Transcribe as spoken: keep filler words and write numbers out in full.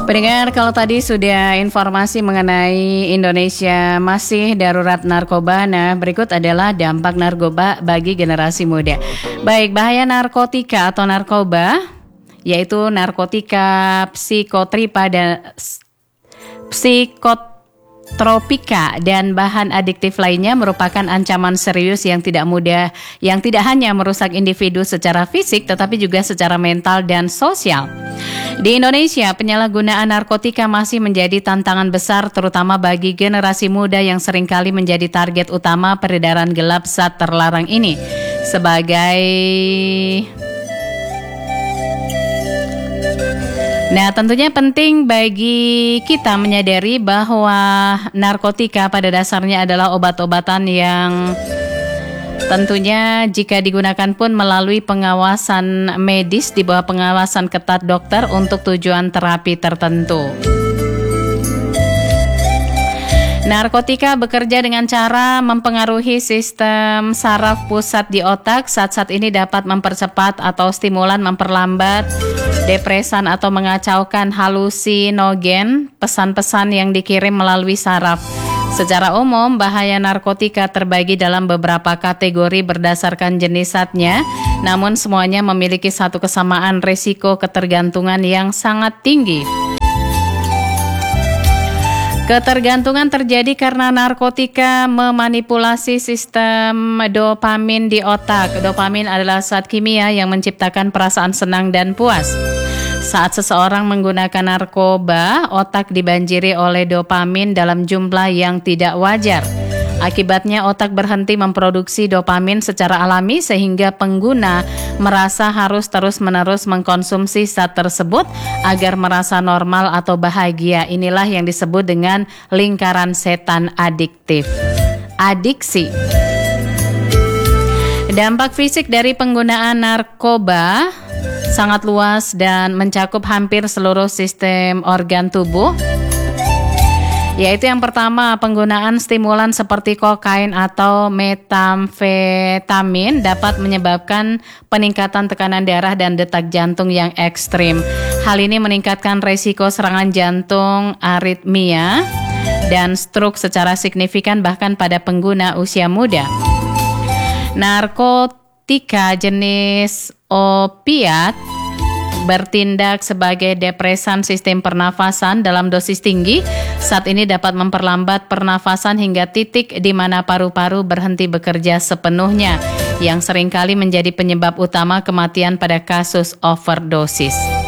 Pendengar, kalau tadi sudah informasi mengenai Indonesia masih darurat narkoba, nah berikut adalah dampak narkoba bagi generasi muda. Baik, bahaya narkotika atau narkoba, yaitu narkotika psikotripa dan psikotropika dan bahan adiktif lainnya merupakan ancaman serius yang tidak mudah, yang tidak hanya merusak individu secara fisik tetapi juga secara mental dan sosial. Di Indonesia, penyalahgunaan narkotika masih menjadi tantangan besar terutama bagi generasi muda yang seringkali menjadi target utama peredaran gelap zat terlarang ini. Sebagai Nah, tentunya penting bagi kita menyadari bahwa narkotika pada dasarnya adalah obat-obatan yang tentunya jika digunakan pun melalui pengawasan medis di bawah pengawasan ketat dokter untuk tujuan terapi tertentu. Narkotika bekerja dengan cara mempengaruhi sistem saraf pusat di otak. Zat-zat ini dapat mempercepat atau stimulan memperlambat depresan atau mengacaukan halusinogen, pesan-pesan yang dikirim melalui saraf. Secara umum, bahaya narkotika terbagi dalam beberapa kategori berdasarkan jenis zatnya, namun semuanya memiliki satu kesamaan risiko ketergantungan yang sangat tinggi. Ketergantungan terjadi karena narkotika memanipulasi sistem dopamin di otak. Dopamin adalah zat kimia yang menciptakan perasaan senang dan puas. Saat seseorang menggunakan narkoba, otak dibanjiri oleh dopamin dalam jumlah yang tidak wajar. Akibatnya otak berhenti memproduksi dopamin secara alami sehingga pengguna merasa harus terus-menerus mengkonsumsi zat tersebut agar merasa normal atau bahagia. Inilah yang disebut dengan lingkaran setan adiktif. Adiksi. Dampak fisik dari penggunaan narkoba sangat luas dan mencakup hampir seluruh sistem organ tubuh. Yaitu yang pertama, penggunaan stimulan seperti kokain atau metamfetamin dapat menyebabkan peningkatan tekanan darah dan detak jantung yang ekstrim. Hal ini meningkatkan risiko serangan jantung, aritmia, dan stroke secara signifikan bahkan pada pengguna usia muda. Narkotika jenis opiat bertindak sebagai depresan sistem pernafasan dalam dosis tinggi. Saat ini dapat memperlambat pernafasan hingga titik di mana paru-paru berhenti bekerja sepenuhnya, yang seringkali menjadi penyebab utama kematian pada kasus overdosis.